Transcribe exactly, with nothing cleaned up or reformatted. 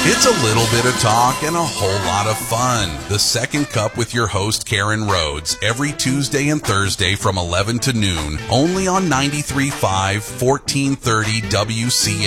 It's a little bit of talk and a whole lot of fun. The Second Cup with your host, Karen Rhodes, every Tuesday and Thursday from eleven to noon, only on ninety-three point five, fourteen thirty W C